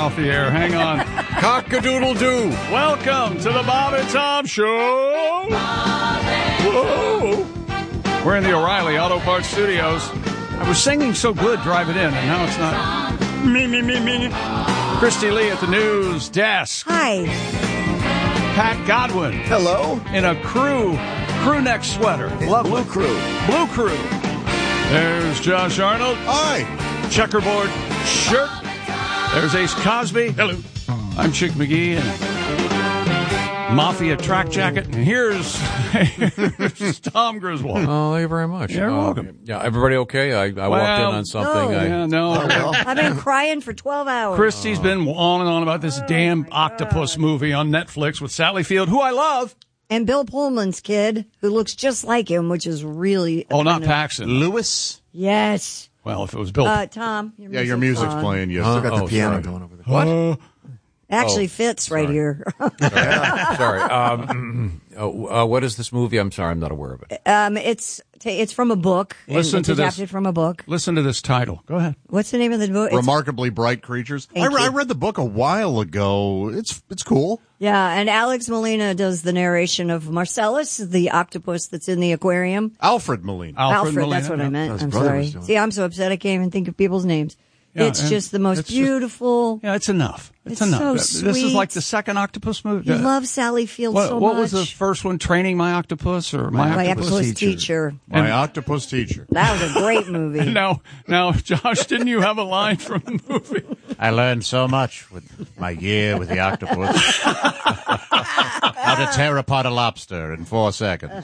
off the air. Hang on. Cock-a-doodle-doo. Welcome to the Bob and Tom Show. Whoa. We're in the O'Reilly Auto Parts Studios. I was singing so good driving in, and now it's not. Me. Christy Lee at the news desk. Hi. Pat Godwin. Hello. In a crew neck sweater. Lovely. Blue crew. There's Josh Arnold. Hi. Checkerboard shirt. There's Ace Cosby. Hello. I'm Chick McGee and Mafia track jacket. And here's Tom Griswold. Oh, thank you very much. You're welcome. Yeah, everybody okay? I walked in on something. No. I've been crying for 12 hours. Christy's been on and on about this damn octopus movie on Netflix with Sally Field, who I love. And Bill Pullman's kid, who looks just like him, which is really... Oh, not Paxton. Lewis? Yes. Well, if it was Bill... Tom, your music's playing. You still got the piano going over there. What? Actually fits right here. Sorry. What is this movie? I'm sorry, I'm not aware of it. It's from a book. Listen it's to this. adapted from a book. Listen to this title. Go ahead. What's the name of the book? Remarkably Bright Creatures. Thank you. I read the book a while ago. It's cool. Yeah, and Alex Molina does the narration of Marcellus, the octopus that's in the aquarium. Alfred Molina. Alfred, Molina, that's what I meant. His I'm brother sorry. was doing it. See, I'm so upset I can't even think of people's names. Yeah, it's just the most it's just- beautiful. Yeah, it's enough. It's It's enough. so This is sweet. like the second octopus movie. You love Sally Field so What much. was the first one? Training My Octopus or My My Octopus octopus teacher. My octopus teacher. That was a great movie. Now, Josh, didn't you have a line from the movie? I learned so much with my year with the octopus. How to tear apart a lobster in 4 seconds.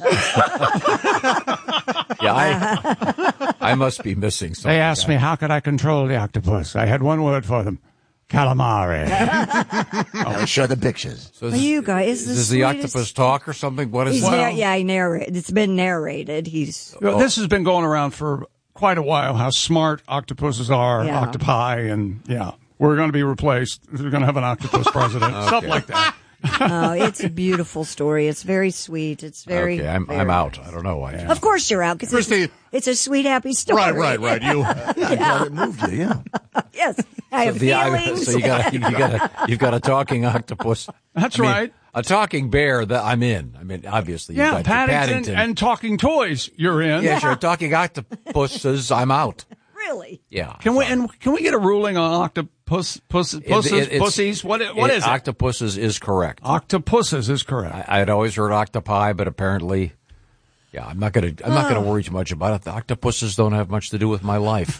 Yeah, I must be missing something. They asked me, how could I control the octopus? I had one word for them. Calamari. I'll show the pictures. So Well, you guys, does the octopus talk or something? What is He's it? he narrated. It's been narrated. He's This has been going around for quite a while, how smart octopuses are, Yeah. octopi, and we're going to be replaced. We're going to have an octopus president. Stuff like that. it's a beautiful story. It's very sweet. It's very. Okay, I'm very out. nice. I don't know why. Of course you're out because Christy- it's a sweet, happy story. Right. You. Yeah. It moved you, yeah. Yes, I have feelings. So you've got a talking octopus. That's right. A talking bear that I'm in. I mean, obviously, you've Yeah, got Paddington and talking toys. You're in. Yeah, sure. Talking octopuses, I'm out. Really? Yeah. Can we get a ruling on octopus pussies? What is it? Octopuses is correct. Octopuses is correct. I had always heard octopi, but apparently, yeah, I'm not gonna worry too much about it. The octopuses don't have much to do with my life.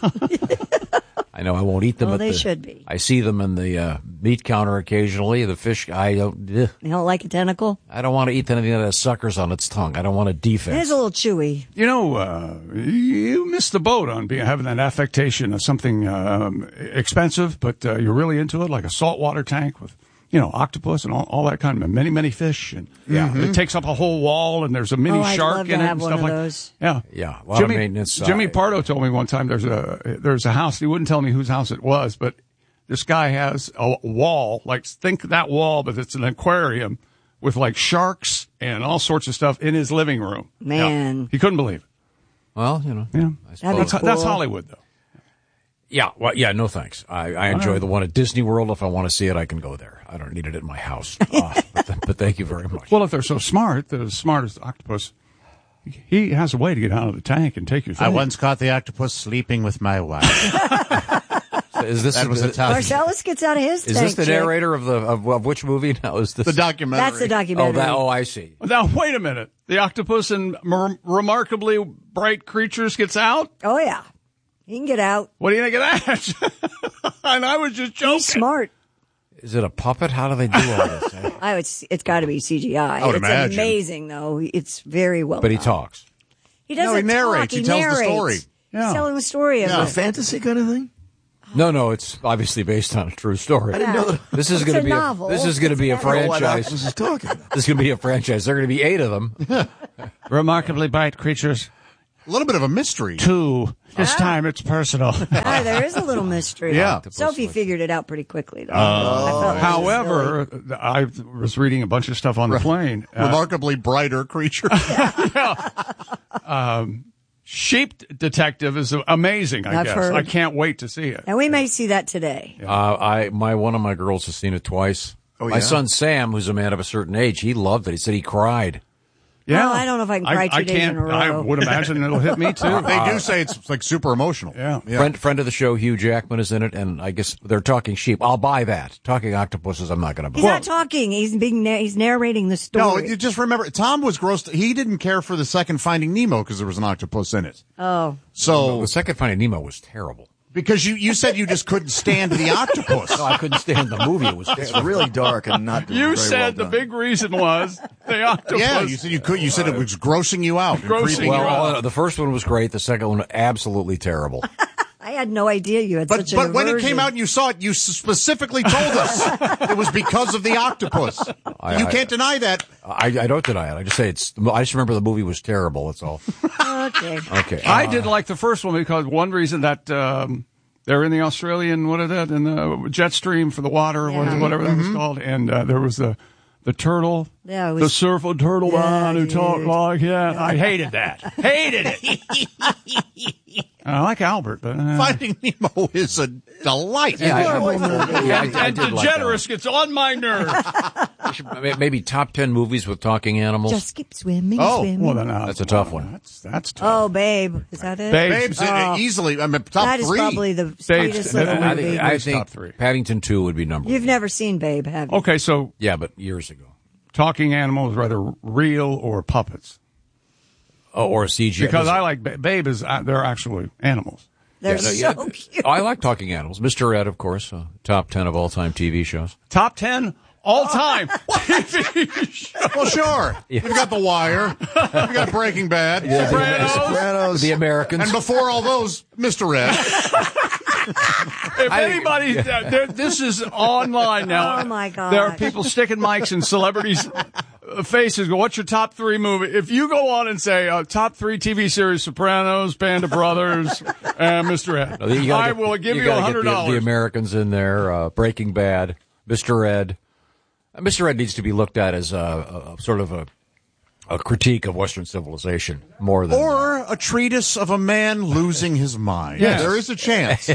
I know I won't eat them. Well, they should be. I see them in the meat counter occasionally. The fish, I don't. You don't like a tentacle? I don't want to eat anything that has suckers on its tongue. I don't want a It defense. is a little chewy. You know, you missed the boat on having that affectation of something expensive, but you're really into it, like a saltwater tank with, octopus and all that kind of many fish, and it takes up a whole wall, and there's a mini I'd shark love in to it have and one stuff of like those. Yeah, Yeah, a lot of maintenance. Jimmy Pardo told me one time there's a house. He wouldn't tell me whose house it was, but this guy has a wall, like think that wall, but it's an aquarium with like sharks and all sorts of stuff in his living room. Man. Yeah. He couldn't believe it. Well, Yeah, I suppose. That'd be that's cool. Hollywood though. Yeah, well, yeah, no thanks. I enjoy the one at Disney World. If I want to see it, I can go there. I don't need it at my house. But thank you very much. Well, if they're so smart, the smartest octopus, he has a way to get out of the tank and take your thing. I once caught the octopus sleeping with my wife. Is this That was Italian. Marcellus gets out of his Is tank. this the Chick. narrator of which movie now? Is this The documentary. That's the documentary. I see. Now, wait a minute. The octopus in Remarkably Bright Creatures gets out? Oh, yeah. He can get out. What do you think of that? And I was just joking. He's smart. Is it a puppet? How do they do all this? eh? It's got to be CGI. I would it's imagine. amazing, though. It's very well But he done. talks. He doesn't No, he narrates. talk. He tells the narrates. story. Yeah. He's telling the story of Yeah. it. Fantasy kind of thing? No, it's obviously based on a true story. I didn't know that. This is It's going a to be novel. this is going to be a It's I don't know what franchise. octopus is talking about. This is going to be a franchise. There are going to be 8 of them. Remarkably Bright Creatures A little bit of a mystery. 2. This time it's personal. There is a little mystery. Yeah. Sophie figured it out pretty quickly, though. I felt like it was However, I was reading a bunch of stuff on the plane. Remarkably brighter creature. Sheep Detective is amazing, I I've guess. heard. I can't wait to see it. And we may see that today. One of my girls has seen it twice. Oh, my yeah? son Sam, who's a man of a certain age, he loved it. He said he cried. Yeah. Well, I don't know if I can cry 2 days in a row. I would imagine it'll hit me, too. They do say it's like super emotional. Yeah. Friend of the show, Hugh Jackman, is in it, and I guess they're talking sheep. I'll buy that. Talking octopuses, I'm not going to buy. He's not talking. He's narrating the No, story. you just remember, Tom was grossed. He didn't care for the second Finding Nemo because there was an octopus in it. Oh. So, The second Finding Nemo was terrible. because you said you just couldn't stand the octopus. No, I couldn't stand the movie. It was It's really dark and not very You well said the done. big reason was the octopus. Yeah, you said you could. You said it was grossing you out. and Grossing creeping you you out. out. the first one was great. The second one, absolutely terrible. I had no idea you had But such an when it aversion. came out and you saw it, you specifically told us it was because of the octopus. You can't deny that. I don't deny it. I just say I just remember the movie was terrible. That's all. Okay. Okay. I did like the first one because one reason that they're in the Australian, what is that, in the jet stream for the water, Yeah. whatever that was called, and there was the turtle, Yeah, it the was- surfer turtle man who dude. talked like that. I hated that. Hated it. I like Albert, but Finding Nemo is a delight. I and did like that DeGeneres gets on my nerves. one. Maybe top 10 movies with talking animals. Just keep swimming, Oh, swimming. Well, then, That's a tough one. That's tough. Oh, Babe. Is that it? Babes. Babes, easily. I mean, top That is three. probably the Babes. sweetest little I movie. I Top think three. Paddington 2 would be number You've one. never seen Babe, have you? Okay, so Yeah, but years ago. talking animals, whether real or puppets. Oh, or CGI. Because I like Babe is they're actually animals. They're Yeah, so cute. I like talking animals. Mr. Ed, of course, top 10 of all-time TV shows. Top 10 all time TV show. Well, sure. You've got The Wire. You've got Breaking Bad. Sopranos. Sopranos. The Americans. And before all those, Mr. Red. If anybody, this is online now. Oh, my God. There are people sticking mics in celebrities' faces. Go, what's your top 3 movie? If you go on and say top 3 TV series: Sopranos, Band of Brothers, and Mr. Ed, I will give you gotta get $100. The Americans in there. Breaking Bad. Mr. Ed. Mr. Ed needs to be looked at as a sort of a critique of Western civilization more than Or a treatise of a man losing his mind. Yes. There is a chance.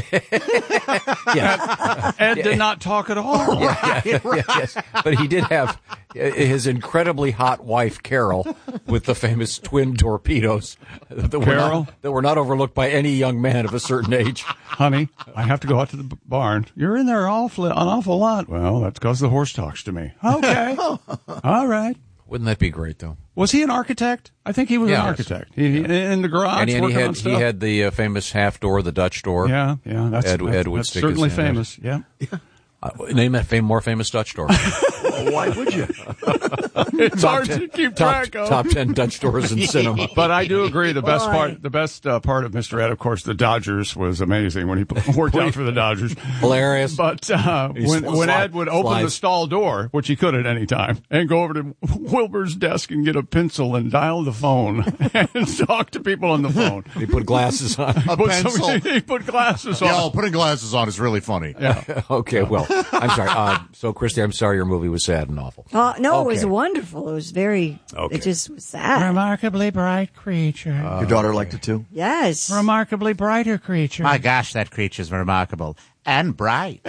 Ed did not talk at all. yes, but he did have his incredibly hot wife Carol with the famous twin torpedoes that were not overlooked by any young man of a certain age. Honey, I have to go out to the barn. You're in there an awful lot. Well, that's because the horse talks to me. Okay. All right. Wouldn't that be great, though? Was he an architect? I think he was an Yes. architect. He in the garage And he working on had stuff. the famous half door, the Dutch door. Yeah. That's Ed would that's stick his certainly hand in. famous. Yeah. Name that more famous Dutch door. Why would you? It's hard to keep track of. Top 10 Dutch doors in cinema. But I do agree. The best Boy. part of Mr. Ed, of course, the Dodgers was amazing when he worked out for the Dodgers. Hilarious. But when Ed would open the stall door, which he could at any time, and go over to Wilbur's desk and get a pencil and dial the phone and talk to people on the phone. He put glasses on. A pencil. He put glasses on. Yeah, putting glasses on is really funny. Yeah. Okay, well, I'm sorry. So, Christy, I'm sorry your movie was sad and awful. No, it was Okay. wonderful. It was very, Okay. it just was sad. Remarkably bright creature. Your daughter liked it too? Yes. Remarkably brighter creature. My gosh, that creature's remarkable. And bright.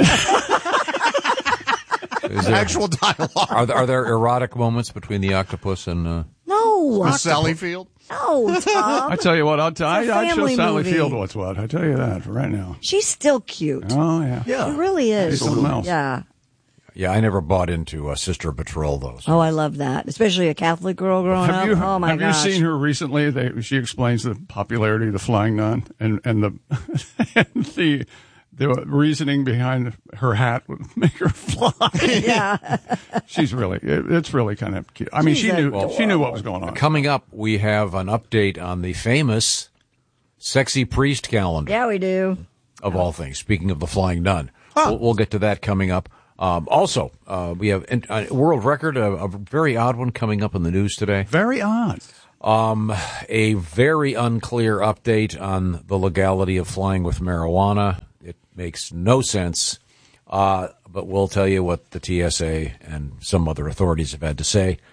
Is there- Actual dialogue. are there erotic moments between the octopus and? No. With Sally Field. No, Tom. I tell you what, It's a I'd show family Sally movie. Field what's what. I tell you that right now. She's still cute. Oh yeah. It really is. Something else. Yeah. Yeah, I never bought into Sister Patrol though. So. Oh, I love that. Especially a Catholic girl growing Have up. you, Oh my have gosh. you seen her recently? She explains the popularity of the Flying Nun and the and the reasoning behind her hat would make her fly. Yeah. She's really, it's really kind of cute. I mean, She's she knew what was going on. Coming up, we have an update on the famous Sexy Priest calendar Yeah, we do. of all things. Speaking of the Flying Nun, we'll get to that coming up. Also, we have a world record, a very odd one coming up in the news today. Very odd. A very unclear update on the legality of flying with marijuana. It makes no sense, but we'll tell you what the TSA and some other authorities have had to say.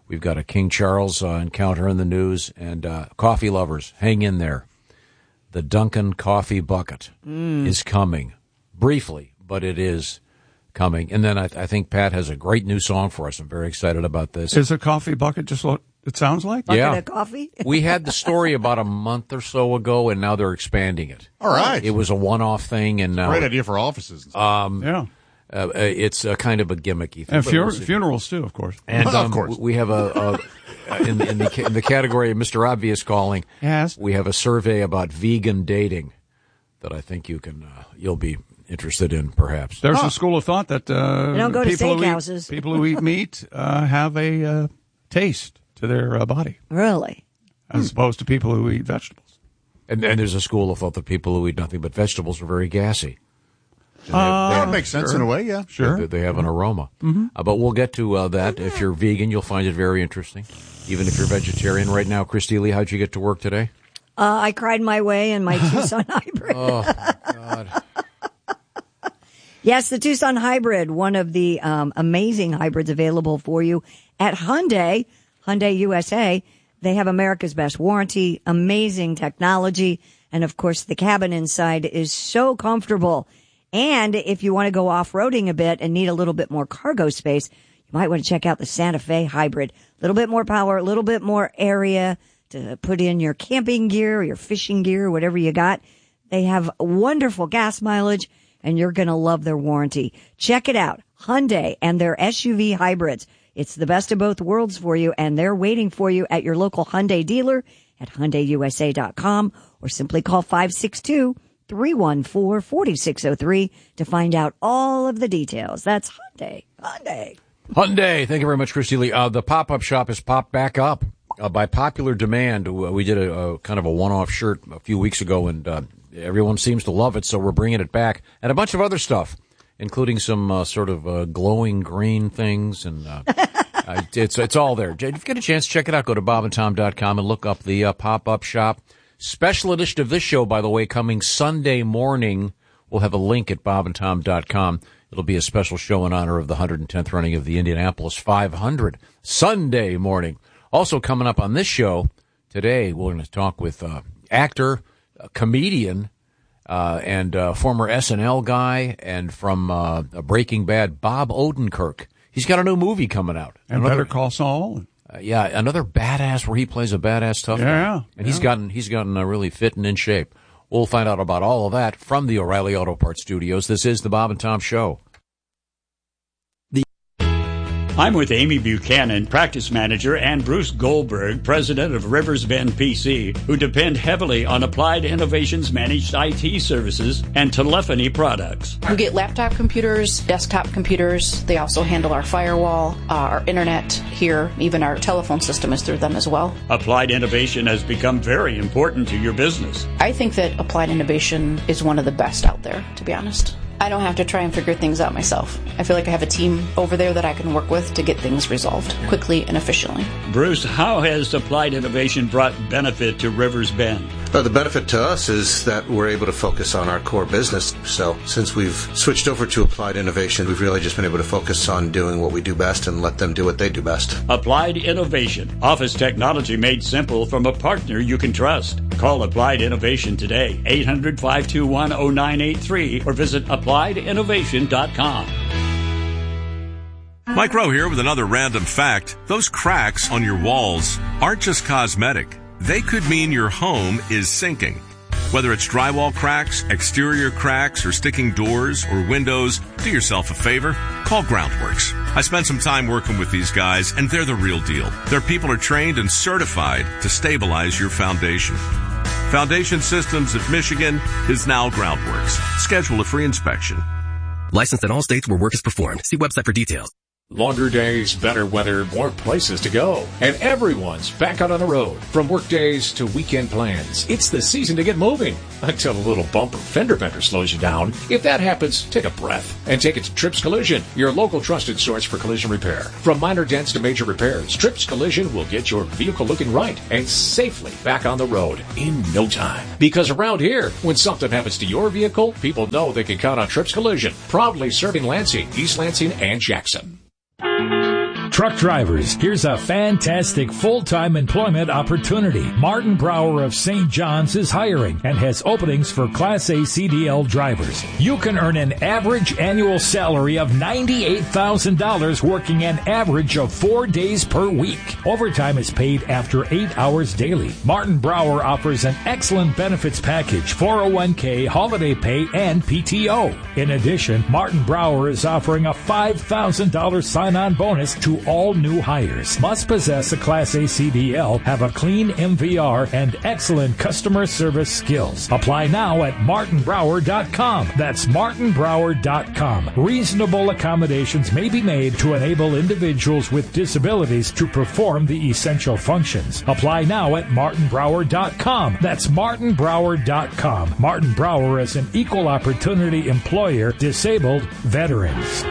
We've got a King Charles encounter in the news, and coffee lovers, hang in there. The Dunkin' Coffee Bucket is coming. Briefly, but it is coming. And then I think Pat has a great new song for us. I'm very excited about this. Is a coffee bucket just what it sounds like? Bucket of coffee? We had the story about a month or so ago, and now they're expanding it. All right. It was a one-off thing, and now Great idea for offices. Yeah. It's a kind of a gimmicky thing. And funerals, too, of course. And of course. We have in the category of Mr. Obvious calling, yes, we have a survey about vegan dating that I think you'll be interested in, perhaps. There's a school of thought that don't go to steakhouses. People who eat meat have a taste to their body. Really? As opposed to people who eat vegetables. And there's a school of thought that people who eat nothing but vegetables are very gassy. That makes sense in a way, yeah. Sure. They have an aroma. Mm-hmm. But we'll get to that. If you're vegan, you'll find it very interesting. Even if you're vegetarian. Right now, Christy Lee, how'd you get to work today? I cried my way in my Tucson Hybrid. Oh, God. Yes, the Tucson Hybrid, one of the amazing hybrids available for you at Hyundai USA. They have America's best warranty, amazing technology, and of course the cabin inside is so comfortable. And if you want to go off-roading a bit and need a little bit more cargo space, you might want to check out the Santa Fe Hybrid. A little bit more power, a little bit more area to put in your camping gear, your fishing gear, whatever you got. They have wonderful gas mileage, and you're going to love their warranty. Check it out. Hyundai and their SUV hybrids. It's the best of both worlds for you, and they're waiting for you at your local Hyundai dealer at HyundaiUSA.com or simply call 562-314-4603 to find out all of the details. That's Hyundai. Hyundai. Thank you very much, Christy Lee. The pop-up shop has popped back up by popular demand. We did a kind of a one-off shirt a few weeks ago, and everyone seems to love it, so we're bringing it back. And a bunch of other stuff, including some sort of glowing green things, and it's all there. If you get a chance, check it out. Go to bobandtom.com and look up the pop-up shop. Special edition of this show, by the way, coming Sunday morning. We'll have a link at bobandtom.com. It'll be a special show in honor of the 110th running of the Indianapolis 500 Sunday morning. Also coming up on this show today, we're going to talk with actor, comedian, and former SNL guy, and from Breaking Bad, Bob Odenkirk. He's got a new movie coming out. And Better Call Saul. Yeah, another badass where he plays a badass tough guy. And he's gotten really fit and in shape. We'll find out about all of that from the O'Reilly Auto Parts Studios. This is the Bob and Tom Show. I'm with Amy Buchanan, practice manager, and Bruce Goldberg, president of Rivers Bend PC, who depend heavily on Applied Innovations managed IT services and telephony products. We get laptop computers, desktop computers. They also handle our firewall, our internet here. Even our telephone system is through them as well. Applied Innovation has become very important to your business. I think that Applied Innovation is one of the best out there, to be honest. I don't have to try and figure things out myself. I feel like I have a team over there that I can work with to get things resolved quickly and efficiently. Bruce, how has Applied Innovation brought benefit to Rivers Bend? The benefit to us is that we're able to focus on our core business. So since we've switched over to Applied Innovation, we've really just been able to focus on doing what we do best and let them do what they do best. Applied Innovation. Office technology made simple from a partner you can trust. Call Applied Innovation today, 800-521-0983, or visit appliedinnovation.com. Mike Rowe here with another random fact. Those cracks on your walls aren't just cosmetic. They could mean your home is sinking. Whether it's drywall cracks, exterior cracks, or sticking doors or windows, do yourself a favor. Call Groundworks. I spent some time working with these guys, and they're the real deal. Their people are trained and certified to stabilize your foundation. Foundation Systems of Michigan is now Groundworks. Schedule a free inspection. Licensed in all states where work is performed. See website for details. Longer days, better weather, more places to go. And everyone's back out on the road. From work days to weekend plans. It's the season to get moving. Until a little bumper fender bender slows you down. If that happens, take a breath and take it to Trips Collision, your local trusted source for collision repair. From minor dents to major repairs, Trips Collision will get your vehicle looking right and safely back on the road in no time. Because around here, when something happens to your vehicle, people know they can count on Trips Collision. Proudly serving Lansing, East Lansing, and Jackson. Truck drivers, here's a fantastic full-time employment opportunity. Martin Brower of St. John's is hiring and has openings for Class A CDL drivers. You can earn an average annual salary of $98,000 working an average of 4 days per week. Overtime is paid after 8 hours daily. Martin Brower offers an excellent benefits package, 401k, holiday pay, and PTO. In addition, Martin Brower is offering a $5,000 sign-on bonus to all new hires. Must possess a Class A CDL, have a clean MVR, and excellent customer service skills. Apply now at martinbrower.com. That's martinbrower.com. Reasonable accommodations may be made to enable individuals with disabilities to perform the essential functions. Apply now at martinbrower.com. That's martinbrower.com. Martin Brower is an equal opportunity employer, disabled veterans.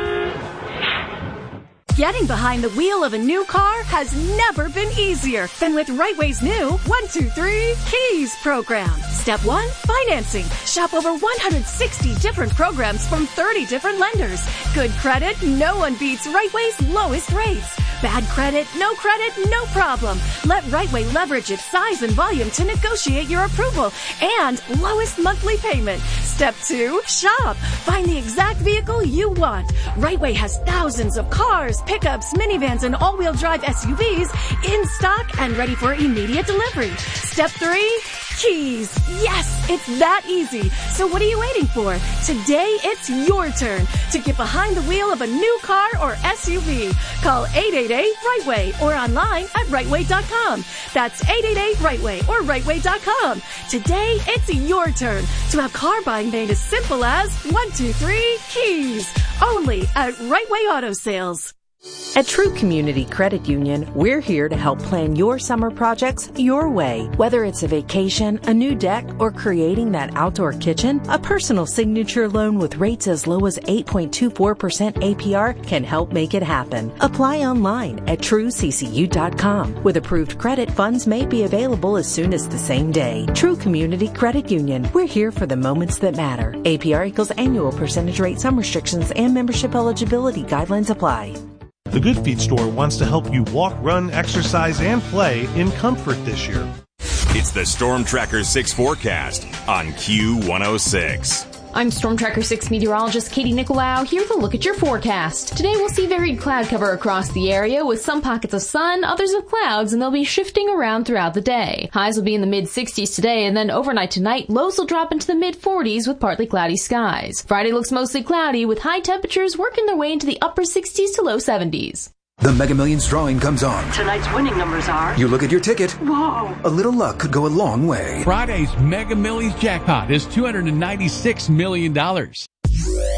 Getting behind the wheel of a new car has never been easier than with Rightway's new 1-2-3 Keys program. Step 1, financing. Shop over 160 different programs from 30 different lenders. Good credit, no one beats Rightway's lowest rates. Bad credit, no problem. Let Rightway leverage its size and volume to negotiate your approval and lowest monthly payment. Step 2, shop. Find the exact vehicle you want. Rightway has thousands of cars, pickups, minivans, and all-wheel drive SUVs in stock and ready for immediate delivery. Step 3, keys. Yes, it's that easy. So what are you waiting for? Today, it's your turn to get behind the wheel of a new car or SUV. Call 888-RIGHTWAY or online at rightway.com. That's 888-RIGHTWAY or rightway.com. Today, it's your turn to have car buying made as simple as 1-2-3 keys. Only at Rightway Auto Sales. At True Community Credit Union, we're here to help plan your summer projects your way. Whether it's a vacation, a new deck, or creating that outdoor kitchen, a personal signature loan with rates as low as 8.24% APR can help make it happen. Apply online at trueccu.com. With approved credit, funds may be available as soon as the same day. True Community Credit Union, we're here for the moments that matter. APR equals annual percentage rate. Some restrictions and membership eligibility guidelines apply. The Good Feet store wants to help you walk, run, exercise, and play in comfort this year. It's the Storm Tracker 6 forecast on Q106. I'm Storm Tracker 6 meteorologist Katie Nicolau, here with a look at your forecast. Today we'll see varied cloud cover across the area with some pockets of sun, others of clouds, and they'll be shifting around throughout the day. Highs will be in the mid-60s today, and then overnight tonight, lows will drop into the mid-40s with partly cloudy skies. Friday looks mostly cloudy with high temperatures working their way into the upper 60s to low 70s. The Mega Millions drawing comes on. Tonight's winning numbers are... You look at your ticket. Whoa! A little luck could go a long way. Friday's Mega Millions jackpot is $296 million.